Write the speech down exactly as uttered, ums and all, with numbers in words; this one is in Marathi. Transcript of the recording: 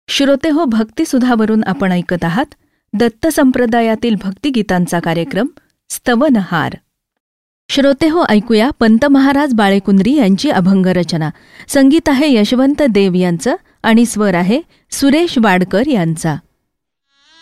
श्रोते हो, भक्तिसुधावरून आपण ऐकत आहात दत्त संप्रदायातील भक्तिगीतांचा कार्यक्रम स्तवनहार. श्रोते हो, ऐकूया पंत महाराज बाळेकुंद्री यांची अभंग रचना. संगीत आहे यशवंत देव यांचं आणि स्वर आहे सुरेश वाडकर यांचा.